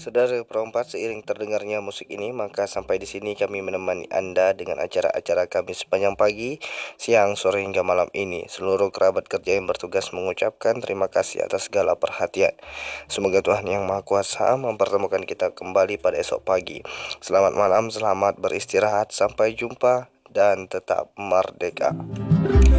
Saudara perempat, seiring terdengarnya musik ini, maka sampai di sini kami menemani Anda dengan acara-acara kami sepanjang pagi, siang, sore hingga malam ini. Seluruh kerabat kerja yang bertugas mengucapkan terima kasih atas segala perhatian. Semoga Tuhan Yang Maha Kuasa mempertemukan kita kembali pada esok pagi. Selamat malam, selamat beristirahat, sampai jumpa dan tetap merdeka.